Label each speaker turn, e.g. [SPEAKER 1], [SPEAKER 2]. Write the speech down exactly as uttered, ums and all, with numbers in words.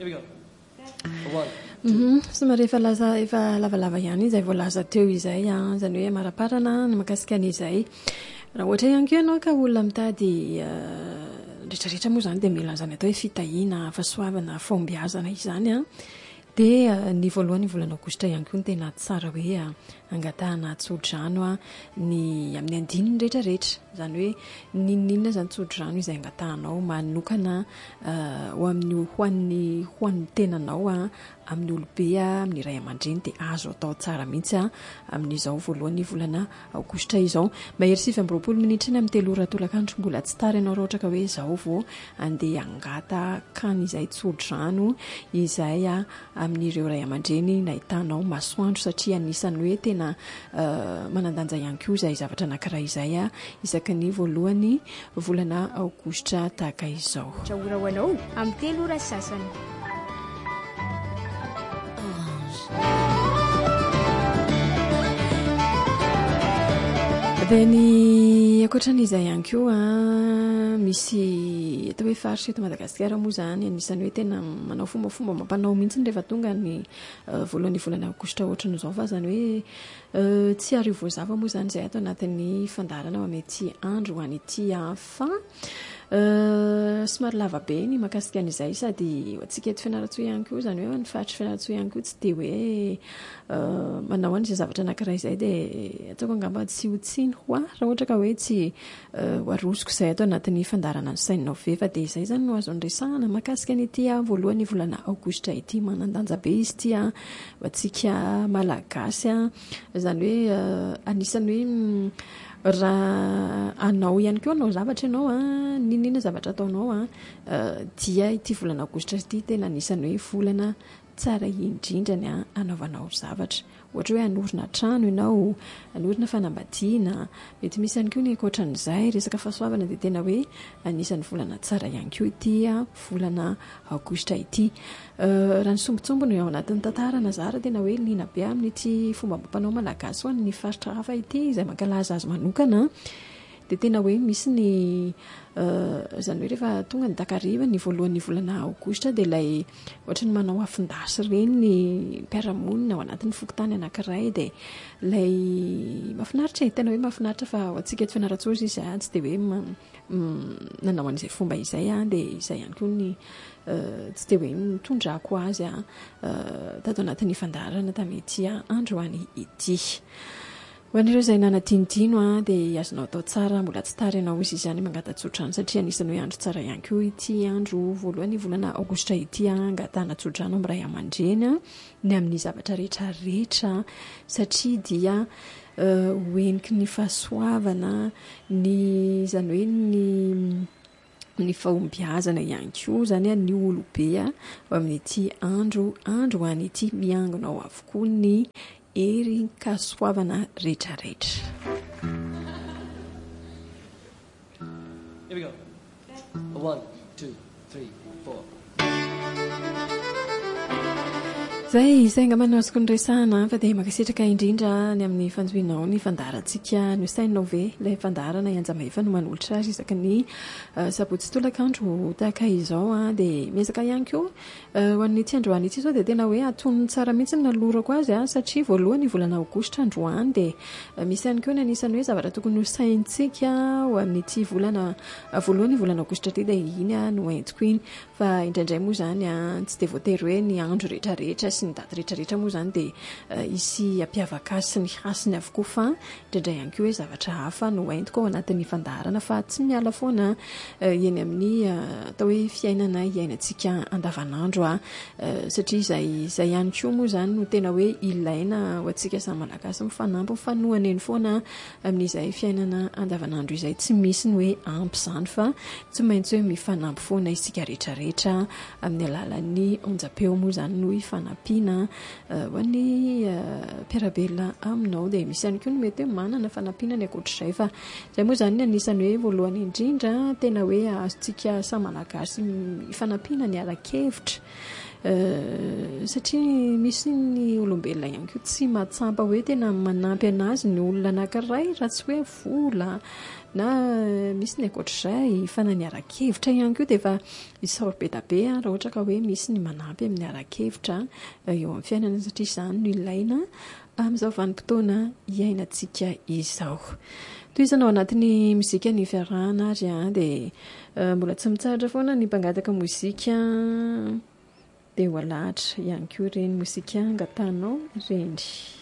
[SPEAKER 1] somary efa laza efa lavalava ihany izay voalaza teo izay a zany hoe maraparana ny makasika an'izay raha ohatra ihany koa ianao ka olona mitady rehetrarehetra moa zany dia mila zany atao hoe fitahiana fahasoavana fombiazana izany a dia ny voalohany volana aogositra ihany koa ny tena tsara hoe angatahana tsodrano a ny amin'ny andininy rehetrarehetra zany hoe ninninona zany tsodrano izay angatahanao manokana ho amin'ny hoan'ny hoan'ny tenanao a amin'ny olobe a amin'ny ray aman-dreny dia azo atao tsara mihitsy a amin'izao voalohany volana aogositra izao mahery sivy amby roapolo minitra iny amin'ny telo ora tolakandro mbola tsy tara ianao raha ohatra ka hoe izao vao andeha angata kany izay tsodrano izay a amin'ireo ray aman-dreny nahitanao masoandro satria anisany hoe tena manandanja ihany koa izay zavatra anankiray izay a isaky ny voalohany volana aogositra tahaka izao
[SPEAKER 2] ora hoanao amin'ny telo ora sasany
[SPEAKER 1] dia ny ankoatran'izay ihany koa a misy atao hoe faritra eto Madagasikara moa zany anisany hoe tena manao fombafomba mampanao mihitsy rehefa tonga ny voalohany volana aogositra ohatran'izao fa zany hoe tsy arivo voazava moa zany izay atao anatin'ny fandarana ho amin'ity andro ho an'ity fa somary lava be ny makasika an'izay sady antsika eto Fianarantsoa ihany koa zany hoe ny faritra Fianarantsoa ihany koa tsy dia hoe manao an'izay zavatra anankiray izay dia ataoko angamba tsy ho tsiny ho a raha ohatra ka hoe tsy hoarosiko izay atao anatin'ny fandarana ny sainao ve fa dia izay zany no azon'ny resahana makasika an'ity a voalohany volana aogositra ity manandanja be izy ity a ho antsika malagasy a zany hoe anisany hoe raha anao ihany koa anao zavatra ianao a ninina zavatra ataonao a dia ity volana aogositra ity tena anisany hoe volana tsara indrindrany a anaovanao zavatra ohatra hoe anorina trano ianao anorina fanambadiana mety misy ihany koa ny ankoatran'izay resaka fahasoavana dia tena hoe anisany volana tsara ihany koa ity a volana aogositra ity raha ny sombitsombony ao anatin'ny tantara nazara tena hoe liana be amin'ity fomba amampanao malagasy ho an'ny faritra hafa ity izay mankalaza azy manokana dia tena hoe misy ny zany hoe rehefa tonga ny takariva ny voalohany volana aogositra dia ilay ohatra ny manao afindasy ireny ny mpiaramonina ao anatin'ny fokotany anankiray dia ilay mahafinaritra e tena hoe mahafinaritra fa ho antsika eto Fianarantsoa izy a tsy dia hoe nanao an'izay fomba izay a dia izay ihany koa ny tsy dia hoe nitondrako azy a tato anatin'ny fandarana tamin'ity andro any ity ho an'ireo izay nanadinodino a dia azonao atao tsara mbola tsy tara ianao izy izany mangatatsodrano satria anisany hoe andro tsara ihany koa ity andro voalohany volana aogositra ity a angatahana tsodrano amin'ny ray aman-dreny a ny amin'ny zavatra rehetrarehetra satria dia hoeniky ny fahasoavana ny zany hoe ny ny fahombiazana ihany koa zany a ny olobe a ho amin'ity andro andro ho an'ity miangona ao avokoa ny ery kasoavana rehetrarehetra.
[SPEAKER 3] Here we go. One, two, three, four.
[SPEAKER 1] Zay izay angamba azoko ny resahana fa dia makasitraka indrindra ny amin'ny fanjoinao ny fandarantsika ny sainao ve ilay fandarana ianjama efa no manolotra azy isaky ny sabotsy tolakandro tahaka izao a dia miezaka ihany koa ho an'ity androany ity izao dia tena hoe atonony tsara mihitsy ny nalorako azy a satria voalohany volana aogositra androany dia misy ihany koa ny anisany hoe zavatra tokony ho saintsika ho amin'ity volana voalohany volana aogositra ity dia iny a no entiko iny fa indraindray moa zany a tsy dia voatery hoe ny andro rehetrarehetra sy ny daty rehetrarehetra moa zany dia isy ampiavaka azy sy ny hasiny avokoa fa indraindray ihany koa hoe zavatra hafa no entiko ao anatin'ny fandarana fa tsy miala foana eny amin'ny atao hoe fiainana iainantsika andavanandro a satria izay izay ihany koa moa zany no tena hoe ilaina ho antsika samy malagasy mifanampy mifanohana eny foana amin'izay fiainana andavanandro izay tsy misy ny hoe ampy zany fa tsy maintsy hoe mifanampy foana isika rehetrarehetra amin'ny alalan'ny onjam-peo moa zany no hifanampiana ho an'ny mpiarabelona aminao dia misy ihany koa no mety hoe manana fanampiana ny ankoatr'izay fa izay moa zany anisany hoe voalohany indrindra tena hoe azontsika samy malagasy hifanampiana ny ala-kevitra satria misy ny olombelona ihany ko tsy matsampa hoe tena manampy anazy ny olona anankiray raha tsy hoe vola na misy ny ankoatr'izay fa na ny aran-kevitra ihany koa dia efa isaorbe dabe raha ohatra ka hoe misy ny manampy amin'ny aran-kevitra eo amin'ny fiainana satria izany no ilaina amin'izao vanim-potoana iainantsika izao. Toy izany ao anatin'ny mozika ny fiarahana ary dia mbola tsy mitsahatra foana ny mpangataka mozika dia ho alahatra ihany koa ireny mozika angatanao ireny.